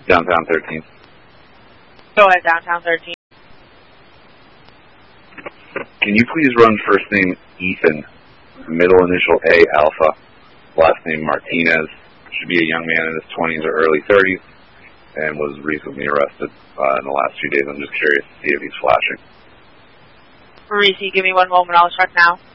Downtown 13th. Go ahead, downtown 13th. Can you please run first name Ethan, middle initial A Alpha, last name Martinez? Should be a young man in his 20s or early 30s, and was recently arrested in the last few days. I'm just curious to see if he's flashing. Maurice, give me one moment. I'll check now.